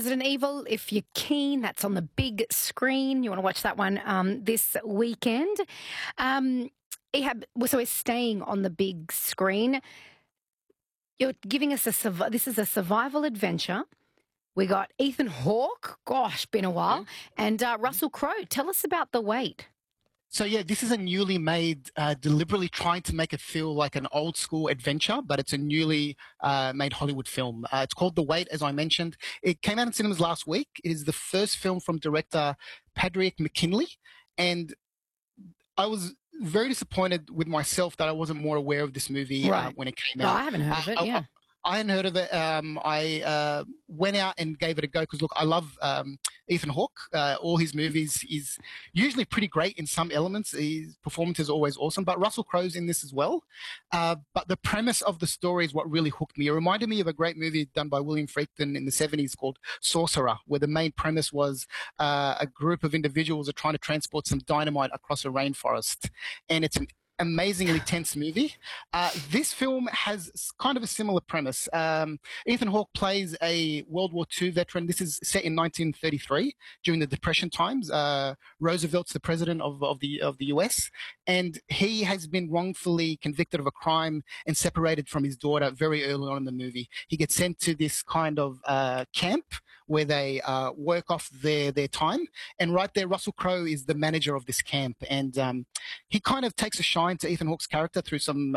Resident Evil, if you're keen, that's on the big screen. You want to watch that one this weekend. Ehab, so we're staying on the big screen. You're giving us this is a survival adventure. We got Ethan Hawke, gosh, been a while, and Russell Crowe. Tell us about The Wait. So yeah, this is a newly made, deliberately trying to make it feel like an old school adventure, but it's a newly made Hollywood film. It's called The Wait, as I mentioned. It came out in cinemas last week. It is the first film from director Padraig McKinley, and I was very disappointed with myself that I wasn't more aware of this movie when it came out. I haven't heard of it, yeah. I hadn't heard of it. I went out and gave it a go because, look, I love Ethan Hawke. All his movies, he's usually pretty great in some elements. His performance is always awesome, but Russell Crowe's in this as well. But the premise of the story is what really hooked me. It reminded me of a great movie done by William Friedkin in the 70s called Sorcerer, where the main premise was a group of individuals are trying to transport some dynamite across a rainforest. And it's an amazingly tense movie. This film has kind of a similar premise. Ethan Hawke plays a World War II veteran. This is set in 1933 during the Depression times. Roosevelt's the president of the US, and he has been wrongfully convicted of a crime and separated from his daughter very early on in the movie. He gets sent to this kind of camp where they work off their time, and right there, Russell Crowe is the manager of this camp, and he kind of takes a shine to Ethan Hawke's character through some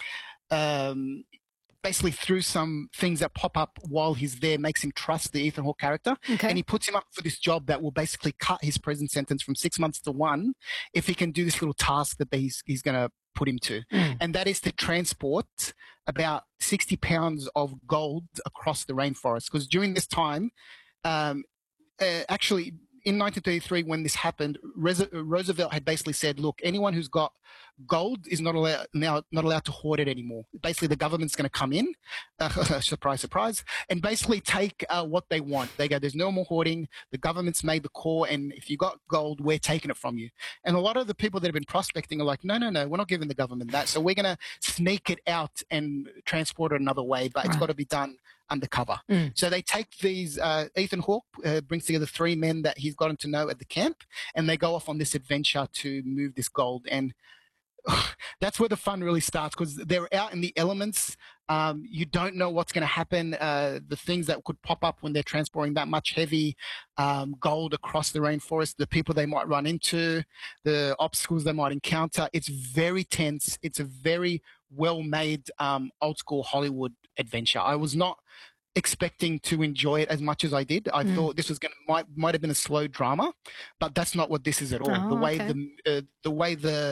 basically through some things that pop up while he's there, makes him trust the Ethan Hawke character. Okay. And he puts him up for this job that will basically cut his prison sentence from 6 months to 1 if he can do this little task that he's going to put him to. And that is to transport about 60 pounds of gold across the rainforest. Because during this time, actually, in 1933, when this happened, Roosevelt had basically said, look, anyone who's got gold is not allowed to hoard it anymore. Basically, the government's going to come in, surprise, surprise, and basically take what they want. They go, there's no more hoarding. The government's made the call, and if you got gold, we're taking it from you. And a lot of the people that have been prospecting are like, no, we're not giving the government that. So we're going to sneak it out and transport it another way, but it's got to be done undercover. So they take these, Ethan Hawke brings together 3 men that he's gotten to know at the camp, and they go off on this adventure to move this gold. And that's where the fun really starts, because they're out in the elements. You don't know what's going to happen. The things that could pop up when they're transporting that much heavy gold across the rainforest, the people they might run into, the obstacles they might encounter. It's very tense. It's a very well-made old school Hollywood adventure. I was not expecting to enjoy it as much as I did. I thought this was might have been a slow drama, but that's not what this is at all. The way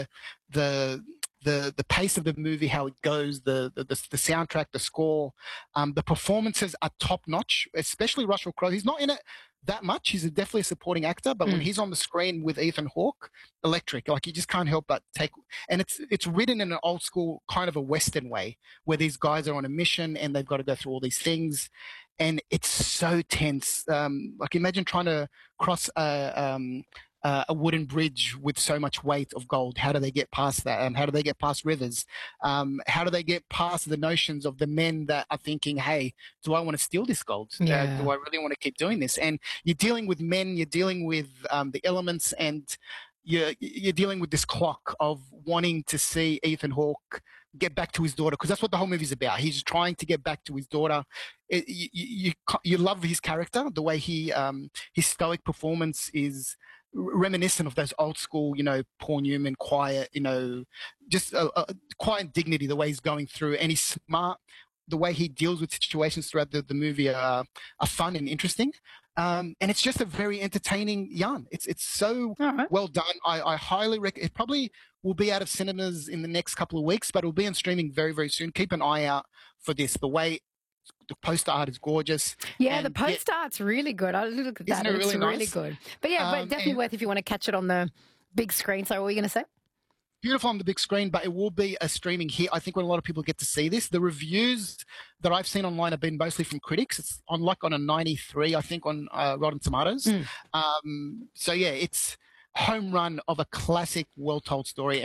the pace of the movie, how it goes, the soundtrack, the score, the performances are top notch. Especially Russell Crowe. He's not in it that much. He's definitely a supporting actor, but when he's on the screen with Ethan Hawke, electric. Like, you just can't help but take. And it's written in an old school kind of a Western way, where these guys are on a mission and they've got to go through all these things, and it's so tense. Like, imagine trying to cross a wooden bridge with so much weight of gold. How do they get past that? How do they get past rivers? How do they get past the notions of the men that are thinking, hey, do I want to steal this gold? Do I really want to keep doing this? And you're dealing with men, you're dealing with the elements, and you're dealing with this clock of wanting to see Ethan Hawke get back to his daughter, because that's what the whole movie's about. He's trying to get back to his daughter. You love his character, the way his stoic performance is reminiscent of those old school, Paul Newman, quiet, just a quiet dignity, the way he's going through, and he's smart. The way he deals with situations throughout the movie are fun and interesting. And it's just a very entertaining yarn. It's so well done. I highly recommend. It probably will be out of cinemas in the next couple of weeks, but it'll be on streaming very, very soon. Keep an eye out for this. The poster art is gorgeous. Yeah, the poster art's really good. I look at that. It's really good. But yeah, but definitely worth if you want to catch it on the big screen. So what were you going to say? Beautiful on the big screen, but it will be a streaming hit. I think when a lot of people get to see this, the reviews that I've seen online have been mostly from critics. It's on a 93, I think, on Rotten Tomatoes. So yeah, it's home run of a classic, well-told story.